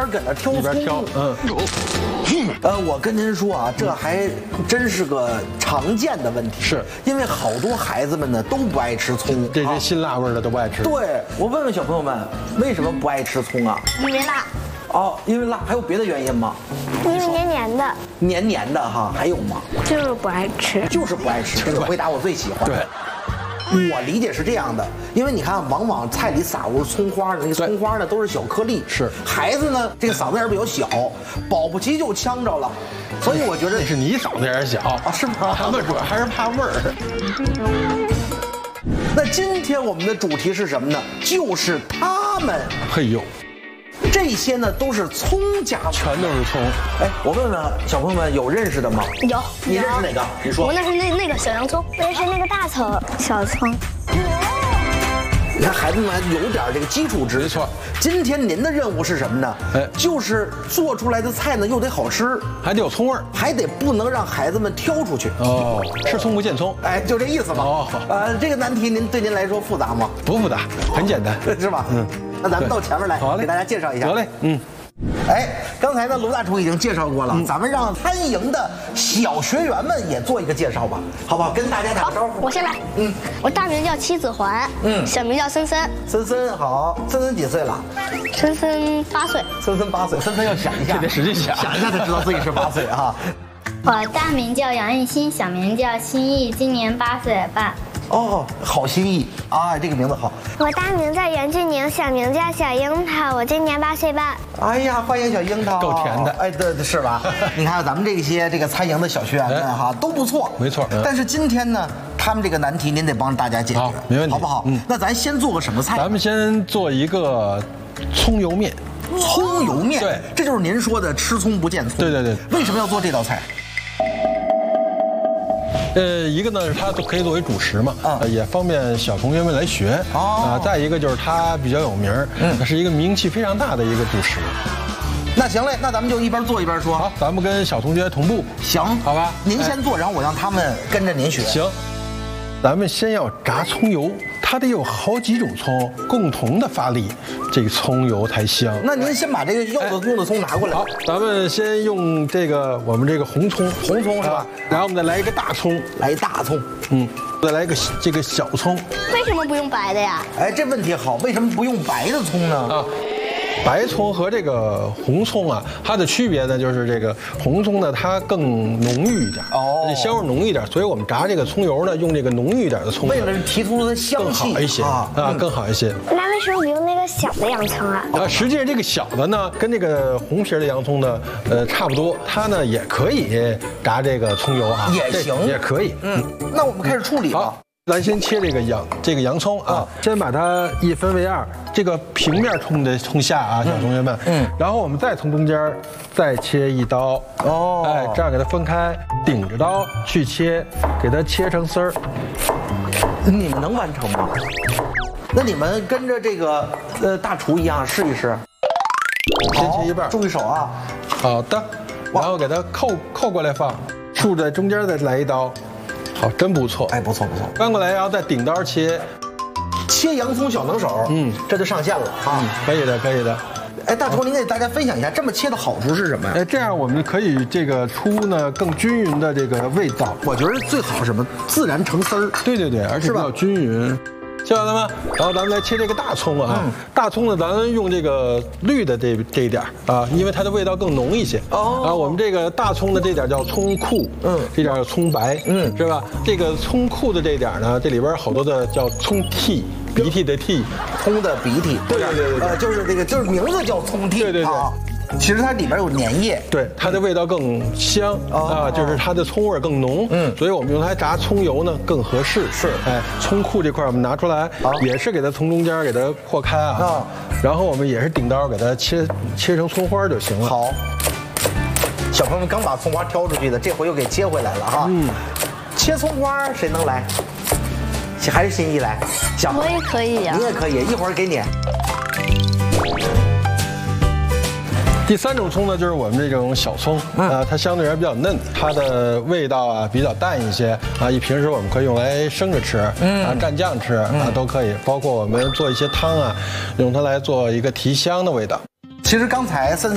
搁那挑葱。我跟您说啊，这还真是个常见的问题， 是因为好多孩子们呢都不爱吃葱， 这些辛辣味的都不爱吃。 对，我问问小朋友们，为什么不爱吃葱啊？ 因为辣。 哦，因为辣，还有别的原因吗？ 因为黏黏的。 黏黏的哈，还有吗？ 就是不爱吃。 就是不爱吃。这个回答我最喜欢。 对。 我理解是这样的，因为你看，往往菜里撒入葱花的那个葱花呢，都是小颗粒。 是， 孩子呢，这个嗓子眼比较小，保不齐就呛着了，所以我觉得那是你嗓子眼小啊，是吗？ 他们主要还是怕味儿。 那今天我们的主题是什么呢？就是他们。 嘿呦。 这些呢都是葱家族， 全都是葱。 哎，我问问小朋友们，有认识的吗？ 有。 你认识哪个？你说。 我认识那个小洋葱，我认识那个大葱、小葱。 你看孩子们有点这个基础知识。 没错。 今天您的任务是什么呢？就是做出来的菜呢又得好吃， 还得有葱味儿， 还得不能让孩子们挑出去。 哦，吃葱不见葱。 哎，就这意思嘛。 哦。 这个难题对您来说复杂吗？ 不复杂，很简单， 是吧？那咱们到前面来， 好嘞， 给大家介绍一下。 得嘞， 哎，刚才呢，卢大厨已经介绍过了，咱们让参营的小学员们也做一个介绍吧，好不好？跟大家打个招呼。 我先来。我大名叫戚子环，小名叫森森。 森森好，森森几岁了？ 森森8岁。 森森8岁，森森要想一下， 得使劲想， 想一下才知道自己是8岁哈。 我大名叫杨艺兴，小名叫新艺，今年8岁半。 哦，好心意啊，这个名字好。 我大名叫袁俊宁，小名叫小樱桃，我今年8岁半。 哎呀，欢迎小樱桃， 够甜的。 哎，对，是吧？你看咱们这些参营的小学员们哈，都不错， 没错。 但是今天呢，他们这个难题您得帮大家解决， 没问题， 好不好？那咱先做个什么菜？ 咱们先做一个葱油面。 葱油面， 对， 这就是您说的吃葱不见葱。 对。 为什么要做这道菜？ 一个呢是它可以作为主食嘛，也方便小同学们来学再一个就是它比较有名它是一个名气非常大的一个主食。 那行嘞，那咱们就一边做一边说。 好，咱们跟小同学同步。 行， 好吧。 您先做，然后我让他们跟着您学。 行。咱们先要炸葱油，它得有好几种葱共同的发力，这个葱油才香。 那您先把这个用的葱拿过来。 好，咱们先用我们这个红葱是吧？然后我们再来一个大葱， 来大葱， 再来一个这个小葱。 为什么不用白的呀？ 哎，这问题好，为什么不用白的葱呢？ 白葱和这个红葱啊，它的区别呢，就是这个红葱呢，它更浓郁一点，香味浓一点，所以我们炸这个葱油呢，用这个浓郁一点的葱， 为了提出它香气更好一些更好一些。 那为什么不用那个小的洋葱啊？ 实际上这个小的呢，跟那个红皮的洋葱呢，差不多，它呢也可以炸这个葱油也行， 也可以。 那我们开始处理吧。 咱先切这个洋葱先把它一分为2，这个平面冲下小同学们，然后我们再从中间再切一刀，这样给它分开，顶着刀去切，给它切成丝儿。 你们能完成吗？那你们跟着这个大厨一样试一试。 先切一半， 注意手啊。 好的，然后给它扣过来放，竖在中间再来一刀。好，真不错， 哎，不错。 翻过来，然后再顶刀切洋葱小能手，这就上线了可以的。 哎，大厨，您给大家分享一下，这么切的好处是什么呀？ 这样我们可以出呢更均匀的这个味道。 我觉得最好什么自然成丝儿。 对，而且比较均匀。切完了吗？然后咱们来切这个大葱大葱呢，咱们用这个绿的这一点因为它的味道更浓一些。我们这个大葱的这点叫葱库，这点叫葱白，是吧？这个葱库的这点呢，这里边好多的叫葱屉，鼻涕的涕， 葱的鼻涕。 对， 就是这个，就是名字叫葱屉。 对。 其实它里边有粘液， 对，它的味道更香就是它的葱味更浓，所以我们用它炸葱油呢更合适。 是， 葱库这块我们拿出来，也是给它从中间给它破开然后我们也是顶刀给它切成葱花就行了。 好，小朋友们刚把葱花挑出去的，这回又给切回来了切葱花谁能来？还是心怡来？ 我也可以呀。 你也可以，一会儿给你。 第3种葱呢，就是我们这种小葱它相对而言比较嫩，它的味道比较淡一些平时我们可以用来生着吃蘸酱吃都可以，包括我们做一些汤用它来做一个提香的味道。 其实刚才森